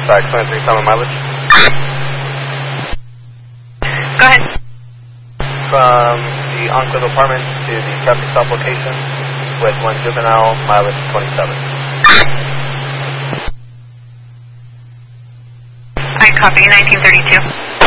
Sorry, 23 summer mileage. Go ahead. From the Enclave Apartments to the traffic stop location with 1 juvenile, mileage 27. I copy, 1932.